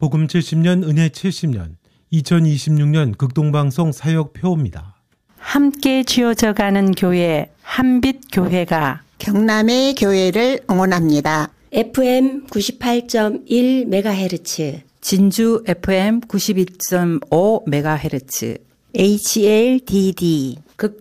복음 70년 은혜 70년 2026년 극동방송 사역표입니다. 함께 지어져가는 교회 한빛교회가 경남의 교회를 응원합니다. FM 98.1MHz, 진주 FM 92.5MHz, HLDD